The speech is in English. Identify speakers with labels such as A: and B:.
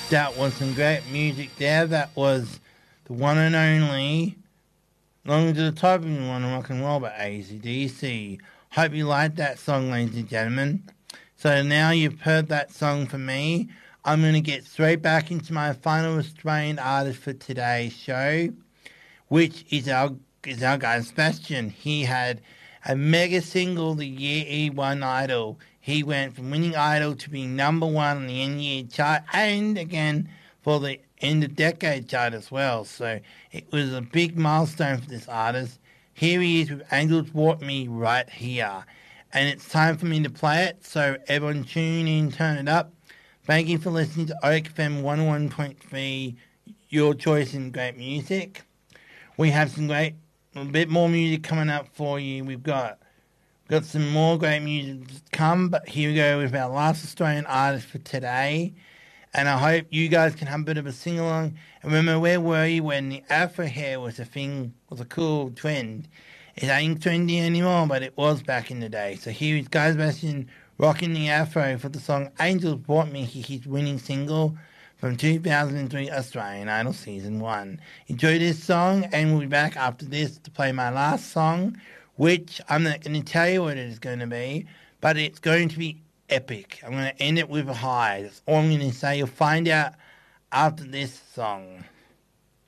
A: That was some great music there. That was the one and only Long to the Top of You Want to Rock and Roll by AC/DC. Hope you liked that song, ladies and gentlemen. So now you've heard that song from me, I'm going to get straight back into my final Australian artist for today's show, which is our guy Sebastian. He had a mega single the year he won Idol. He went from winning Idol to being number one on the end year chart and again for the end of decade chart as well. So it was a big milestone for this artist. Here he is with Angels Brought Me right here. And it's time for me to play it, so everyone tune in, turn it up. Thank you for listening to Oak FM 101.3, your choice in great music. We have a bit more music coming up for you. We've got some more great music to come, but here we go with our last Australian artist for today. And I hope you guys can have a bit of a sing-along. And remember, where were you when the afro hair was a cool trend? It ain't trendy anymore, but it was back in the day. So here is Guy Sebastian rocking the afro for the song Angels Brought Me, his winning single from 2003 Australian Idol Season 1. Enjoy this song, and we'll be back after this to play my last song, which I'm not going to tell you what it is going to be, but it's going to be epic. I'm going to end it with a high. That's all I'm going to say. You'll find out after this song.